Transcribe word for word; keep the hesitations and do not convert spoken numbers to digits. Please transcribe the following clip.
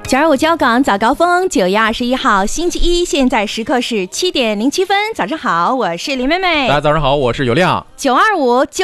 九二五交港早高峰，九月二十一号星期一，现在时刻是七点零七分。早上好，我是林妹妹。 大家早上好，我是有亮。 九二五